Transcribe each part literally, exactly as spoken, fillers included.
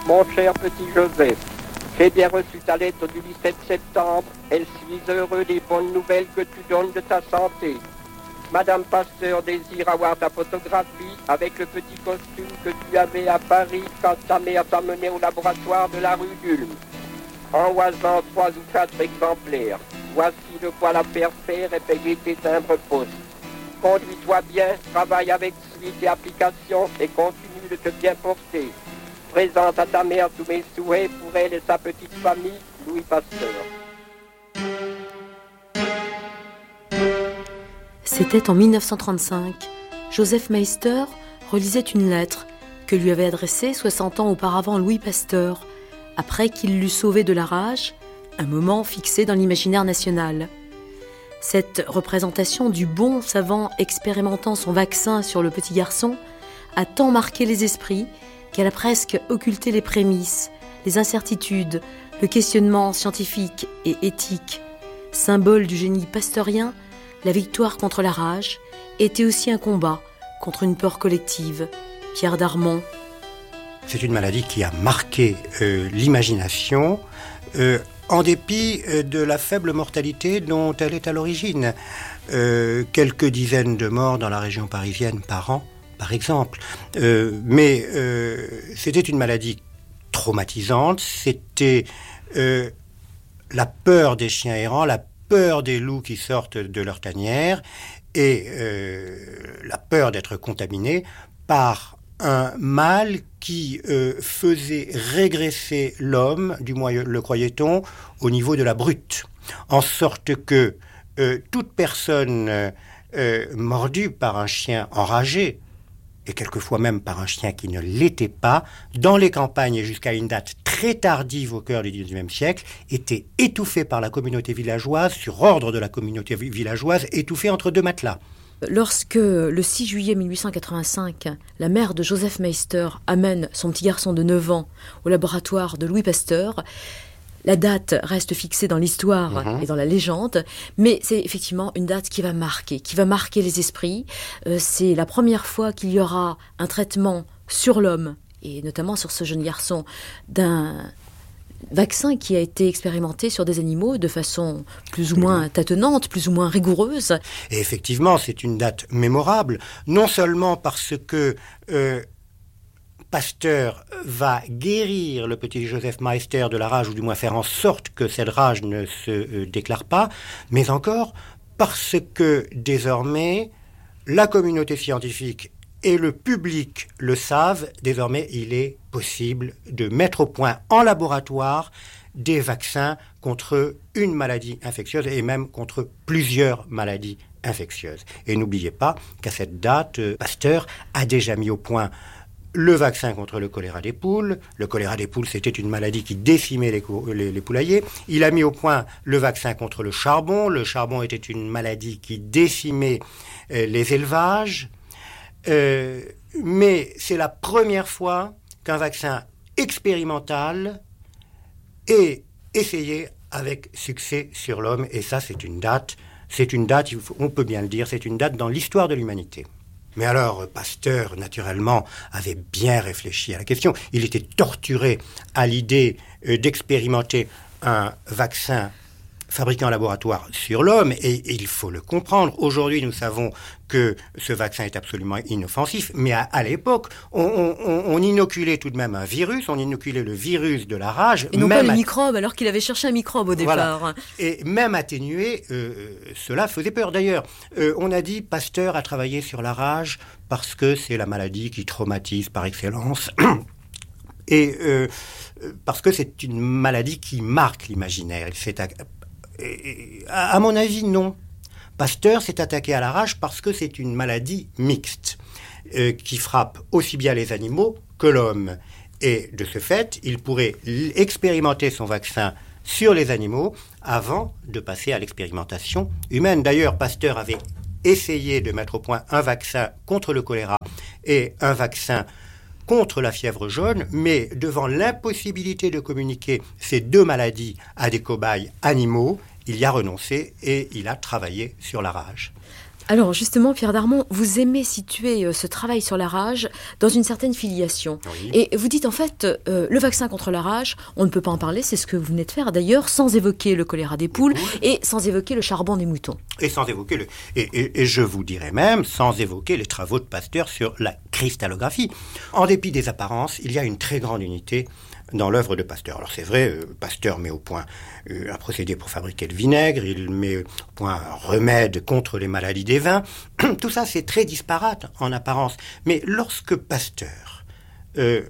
Mon cher petit Joseph, j'ai bien reçu ta lettre du dix-sept septembre et suis heureux des bonnes nouvelles que tu donnes de ta santé. Madame Pasteur désire avoir ta photographie avec le petit costume que tu avais à Paris quand ta mère t'a mené au laboratoire de la rue d'Ulm. Envoie-en trois ou quatre exemplaires. Voici de quoi la faire faire et payer tes timbres poste. Conduis-toi bien, travaille avec suite et application et continue de te bien porter. Présente à ta mère tous mes souhaits pour elle et sa petite famille, Louis Pasteur. C'était en dix-neuf cent trente-cinq. Joseph Meister relisait une lettre que lui avait adressée soixante ans auparavant Louis Pasteur, après qu'il l'eut sauvé de la rage, un moment fixé dans l'imaginaire national. Cette représentation du bon savant expérimentant son vaccin sur le petit garçon a tant marqué les esprits qu'elle a presque occulté les prémices, les incertitudes, le questionnement scientifique et éthique. Symbole du génie pasteurien, la victoire contre la rage était aussi un combat contre une peur collective. Pierre Darmon. C'est une maladie qui a marqué euh, l'imagination, euh, en dépit euh, de la faible mortalité dont elle est à l'origine. Euh, quelques dizaines de morts dans la région parisienne par an, par exemple. Euh, mais euh, c'était une maladie traumatisante, c'était euh, la peur des chiens errants, la peur des loups qui sortent de leur tanière et euh, la peur d'être contaminé par un mal qui euh, faisait régresser l'homme, du moins le croyait-on, au niveau de la brute. En sorte que euh, toute personne euh, euh, mordue par un chien enragé, et quelquefois même par un chien qui ne l'était pas, dans les campagnes et jusqu'à une date très tardive au cœur du dix-neuvième siècle, était étouffé par la communauté villageoise, sur ordre de la communauté villageoise, étouffé entre deux matelas. Lorsque, le six juillet mille huit cent quatre-vingt-cinq, la mère de Joseph Meister amène son petit garçon de neuf ans au laboratoire de Louis Pasteur, la date reste fixée dans l'histoire mmh. et dans la légende, mais c'est effectivement une date qui va marquer, qui va marquer les esprits. Euh, c'est la première fois qu'il y aura un traitement sur l'homme, et notamment sur ce jeune garçon, d'un vaccin qui a été expérimenté sur des animaux de façon plus ou moins tâtonnante, plus ou moins rigoureuse. Et effectivement, c'est une date mémorable, non seulement parce que euh, Pasteur va guérir le petit Joseph Meister de la rage, ou du moins faire en sorte que cette rage ne se euh, déclare pas, mais encore parce que désormais, la communauté scientifique et le public le savent, désormais il est possible de mettre au point en laboratoire des vaccins contre une maladie infectieuse et même contre plusieurs maladies infectieuses. Et n'oubliez pas qu'à cette date, Pasteur a déjà mis au point le vaccin contre le choléra des poules. Le choléra des poules, c'était une maladie qui décimait les, les, les poulaillers. Il a mis au point le vaccin contre le charbon. Le charbon était une maladie qui décimait euh, les élevages. Euh, mais c'est la première fois qu'un vaccin expérimental est essayé avec succès sur l'homme. Et ça, c'est une date, c'est une date, on peut bien le dire, c'est une date dans l'histoire de l'humanité. Mais alors, Pasteur, naturellement, avait bien réfléchi à la question. Il était torturé à l'idée euh, d'expérimenter un vaccin fabriqué en laboratoire sur l'homme, et, et il faut le comprendre. Aujourd'hui, nous savons que ce vaccin est absolument inoffensif, mais à, à l'époque, on, on, on inoculait tout de même un virus, on inoculait le virus de la rage. Et non pas le microbe, alors qu'il avait cherché un microbe au départ. Voilà. Et même atténué, euh, cela faisait peur. D'ailleurs, euh, on a dit Pasteur a travaillé sur la rage parce que c'est la maladie qui traumatise par excellence. Et euh, parce que c'est une maladie qui marque l'imaginaire. C'est à, à, à mon avis, non. Pasteur s'est attaqué à la rage parce que c'est une maladie mixte euh, qui frappe aussi bien les animaux que l'homme. Et de ce fait, il pourrait expérimenter son vaccin sur les animaux avant de passer à l'expérimentation humaine. D'ailleurs, Pasteur avait essayé de mettre au point un vaccin contre le choléra et un vaccin contre la fièvre jaune, mais devant l'impossibilité de communiquer ces deux maladies à des cobayes animaux, il y a renoncé et il a travaillé sur la rage. Alors justement, Pierre Darmon, vous aimez situer euh, ce travail sur la rage dans une certaine filiation. Oui. Et vous dites en fait, euh, le vaccin contre la rage, on ne peut pas en parler, c'est ce que vous venez de faire d'ailleurs, sans évoquer le choléra des poules et sans évoquer le charbon des moutons. Et sans évoquer le, et, et, et je vous dirais même, sans évoquer les travaux de Pasteur sur la cristallographie. En dépit des apparences, il y a une très grande unité dans l'œuvre de Pasteur. Alors c'est vrai, euh, Pasteur met au point euh, un procédé pour fabriquer le vinaigre, il met au point un remède contre les maladies des vins. Tout ça, c'est très disparate en apparence. Mais lorsque Pasteur euh,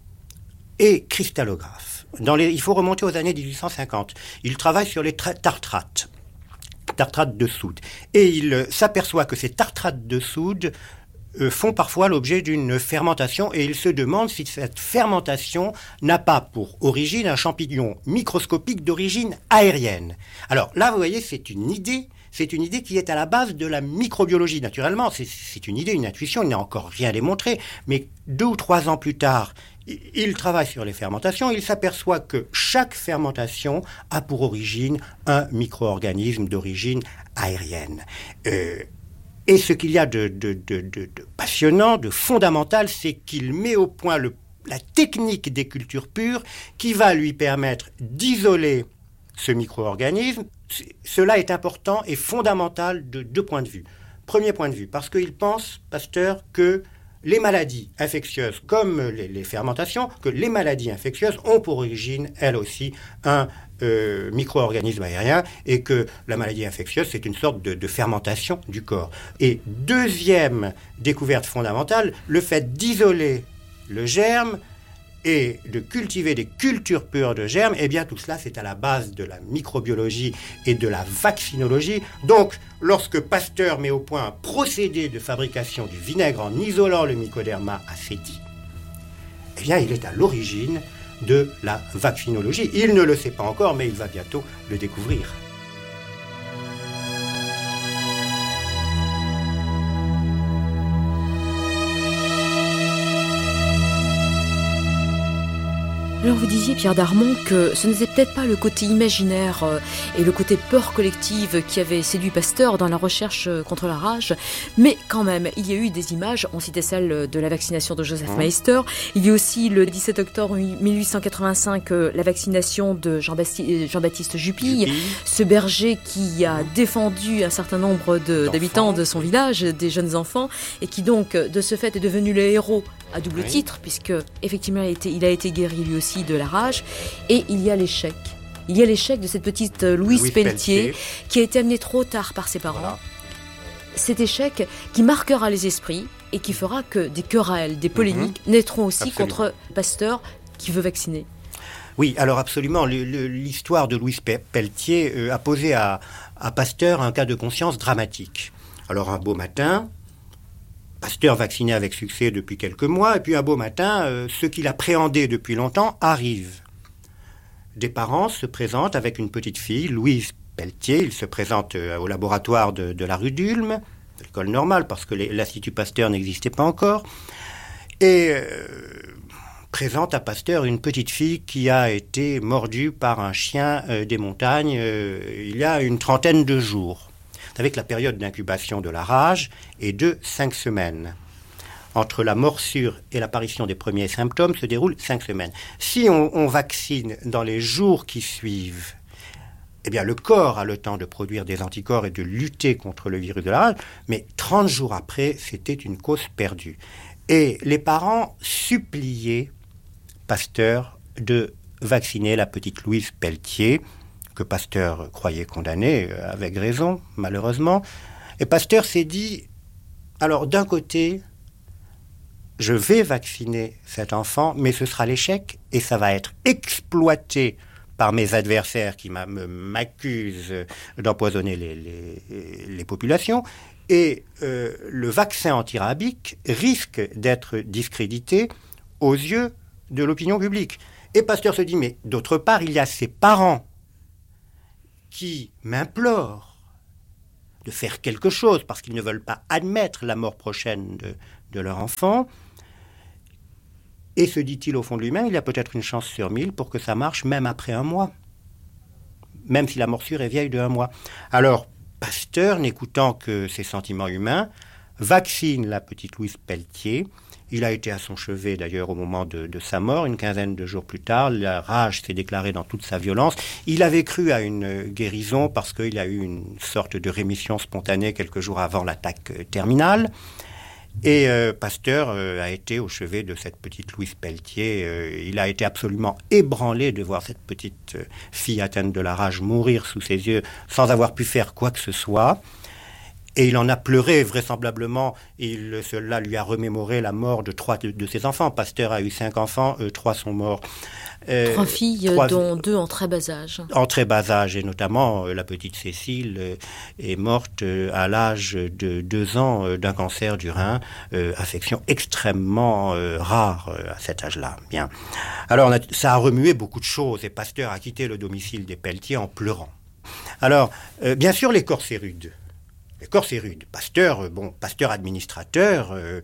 est cristallographe, dans les, il faut remonter aux années dix-huit cent cinquante, il travaille sur les tra- tartrates, tartrates de soude. Et il euh, s'aperçoit que ces tartrates de soude Euh, font parfois l'objet d'une fermentation et il se demande si cette fermentation n'a pas pour origine un champignon microscopique d'origine aérienne. Alors là, vous voyez, c'est une idée, c'est une idée qui est à la base de la microbiologie. Naturellement, c'est, c'est une idée, une intuition, il n'a encore rien démontré, mais deux ou trois ans plus tard, il travaille sur les fermentations, il s'aperçoit que chaque fermentation a pour origine un micro-organisme d'origine aérienne. Euh, Et ce qu'il y a de, de, de, de, de passionnant, de fondamental, c'est qu'il met au point le, la technique des cultures pures qui va lui permettre d'isoler ce micro-organisme. Cela est important et fondamental de deux points de vue. Premier point de vue, parce qu'il pense, Pasteur, que les maladies infectieuses, comme les, les fermentations, que les maladies infectieuses ont pour origine, elles aussi, un euh, micro-organisme aérien et que la maladie infectieuse, c'est une sorte de, de fermentation du corps. Et deuxième découverte fondamentale, le fait d'isoler le germe et de cultiver des cultures pures de germes, eh bien tout cela, c'est à la base de la microbiologie et de la vaccinologie. Donc, lorsque Pasteur met au point un procédé de fabrication du vinaigre en isolant le Mycoderma aceti, eh bien, il est à l'origine de la vaccinologie. Il ne le sait pas encore, mais il va bientôt le découvrir. Alors vous disiez, Pierre Darmon, que ce n'était peut-être pas le côté imaginaire euh, et le côté peur collective qui avait séduit Pasteur dans la recherche euh, contre la rage, mais quand même, il y a eu des images, on citait celle de la vaccination de Joseph mmh. Meister, il y a aussi le dix-sept octobre mille huit cent quatre-vingt-cinq, euh, la vaccination de Jean-Baptiste, Jean-Baptiste Jupille, Jupille, ce berger qui a défendu un certain nombre de, d'habitants de son village, des jeunes enfants, et qui donc, de ce fait, est devenu le héros à double oui. titre, puisque effectivement il a, été, il a été guéri lui aussi de la rage. Et il y a l'échec. Il y a l'échec de cette petite Louise, Louise Pelletier, Pelletier qui a été amenée trop tard par ses parents. Voilà. Cet échec qui marquera les esprits et qui fera que des querelles, des polémiques mmh. naîtront aussi absolument. Contre Pasteur qui veut vacciner. Oui, alors absolument. Le, le, l'histoire de Louise Pelletier euh, a posé à, à Pasteur un cas de conscience dramatique. Alors un beau matin, Pasteur vacciné avec succès depuis quelques mois, et puis un beau matin, euh, ce qu'il appréhendait depuis longtemps arrive. Des parents se présentent avec une petite fille, Louise Pelletier. Ils se présentent euh, au laboratoire de, de la rue d'Ulm, de l'école normale, parce que les, l'Institut Pasteur n'existait pas encore, et euh, présentent à Pasteur une petite fille qui a été mordue par un chien euh, des montagnes euh, il y a une trentaine de jours. Vous savez que la période d'incubation de la rage est de cinq semaines. Entre la morsure et l'apparition des premiers symptômes se déroulent cinq semaines. Si on, on vaccine dans les jours qui suivent, eh bien le corps a le temps de produire des anticorps et de lutter contre le virus de la rage, mais trente jours après, c'était une cause perdue. Et les parents suppliaient Pasteur de vacciner la petite Louise Pelletier, que Pasteur croyait condamnée, avec raison, malheureusement. Et Pasteur s'est dit, alors d'un côté, je vais vacciner cet enfant, mais ce sera l'échec, et ça va être exploité par mes adversaires qui m'a, me, m'accusent d'empoisonner les, les, les populations, et euh, le vaccin antirabique risque d'être discrédité aux yeux de l'opinion publique. Et Pasteur se dit, mais d'autre part, il y a ses parents qui m'implorent de faire quelque chose parce qu'ils ne veulent pas admettre la mort prochaine de, de leur enfant. Et se dit-il au fond de lui-même, il y a peut-être une chance sur mille pour que ça marche même après un mois, même si la morsure est vieille de un mois. Alors, Pasteur, n'écoutant que ses sentiments humains, vaccine la petite Louise Pelletier. Il a été à son chevet d'ailleurs au moment de, de sa mort, une quinzaine de jours plus tard. La rage s'est déclarée dans toute sa violence. Il avait cru à une guérison parce qu'il a eu une sorte de rémission spontanée quelques jours avant l'attaque terminale. Et euh, Pasteur euh, a été au chevet de cette petite Louise Pelletier. Euh, il a été absolument ébranlé de voir cette petite euh, fille atteinte de la rage mourir sous ses yeux sans avoir pu faire quoi que ce soit. Et il en a pleuré, vraisemblablement. Il, cela lui a remémoré la mort de trois de, de ses enfants. Pasteur a eu cinq enfants, euh, trois sont morts. Euh, trois filles, trois, dont deux en très bas âge. En très bas âge, et notamment euh, la petite Cécile euh, est morte euh, à l'âge de deux ans euh, d'un cancer du rein, euh, affection extrêmement euh, rare euh, à cet âge-là. Bien. Alors, on a, ça a remué beaucoup de choses, et Pasteur a quitté le domicile des Pelletier en pleurant. Alors, euh, bien sûr, l'écorce est rude. L'écorce est rude. Pasteur, bon, Pasteur administrateur, euh,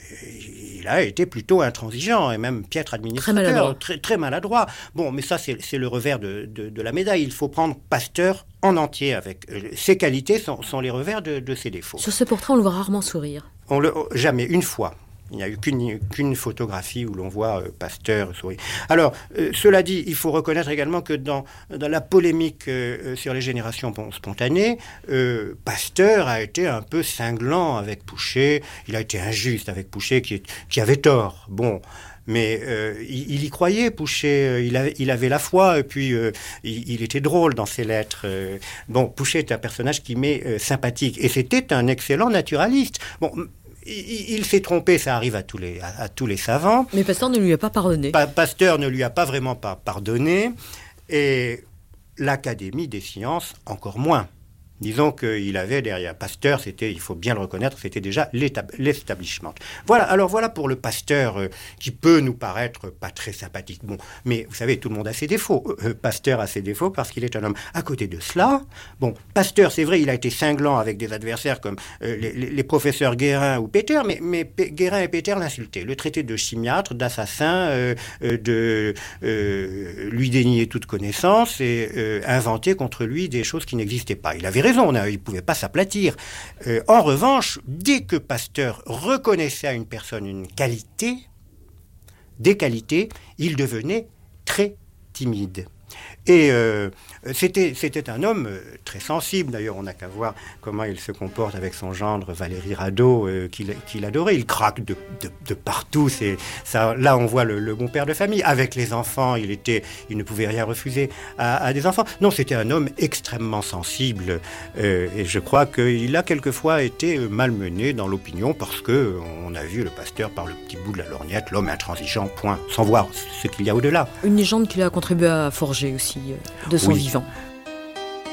il a été plutôt intransigeant et même piètre administrateur. Très maladroit. Très, très maladroit. Bon, mais ça, c'est, c'est le revers de, de, de la médaille. Il faut prendre Pasteur en entier avec euh, ses qualités sont, sont les revers de, de ses défauts. Sur ce portrait, on le voit rarement sourire. On le, jamais, une fois. Il n'y a eu qu'une, qu'une photographie où l'on voit euh, Pasteur sourire. Alors, euh, cela dit, il faut reconnaître également que dans, dans la polémique euh, sur les générations spontanées, euh, Pasteur a été un peu cinglant avec Pouchet. Il a été injuste avec Pouchet qui, qui avait tort. Bon... Mais euh, il, il y croyait, Pouchet, il avait, il avait la foi, et puis euh, il, il était drôle dans ses lettres. Euh, bon, Pouchet est un personnage qui m'est euh, sympathique, et c'était un excellent naturaliste. Bon, il, il s'est trompé, ça arrive à tous les, à, à tous les savants. Mais Pasteur ne lui a pas pardonné. Pa- Pasteur ne lui a pas vraiment pas pardonné, et l'Académie des sciences encore moins. Disons qu'il avait derrière Pasteur, c'était, il faut bien le reconnaître, c'était déjà l'étab- l'établissement. Voilà, alors voilà pour le Pasteur euh, qui peut nous paraître pas très sympathique. Bon, mais vous savez, tout le monde a ses défauts. Euh, Pasteur a ses défauts parce qu'il est un homme. À côté de cela, bon, Pasteur, c'est vrai, il a été cinglant avec des adversaires comme euh, les, les, les professeurs Guérin ou Péter, mais, mais P- Guérin et Péter l'insultaient. Le traité de chimiâtre, d'assassin, euh, euh, de euh, lui dénier toute connaissance et euh, inventer contre lui des choses qui n'existaient pas. Il avait raison. On a, il ne pouvait pas s'aplatir. Euh, en revanche, dès que Pasteur reconnaissait à une personne une qualité, des qualités, il devenait très timide. Et euh, c'était, c'était un homme très sensible. D'ailleurs, on n'a qu'à voir comment il se comporte avec son gendre Valérie Radeau, euh, qu'il, qu'il adorait. Il craque de, de, de partout. C'est, ça, là, on voit le, le bon père de famille. Avec les enfants, il, était, il ne pouvait rien refuser à, à des enfants. Non, c'était un homme extrêmement sensible. Euh, et je crois qu'il a quelquefois été malmené dans l'opinion parce qu'on a vu le Pasteur par le petit bout de la lorgnette, l'homme intransigeant, point, sans voir ce qu'il y a au-delà. Une légende qui lui a contribué à forger aussi de son oui. vivant.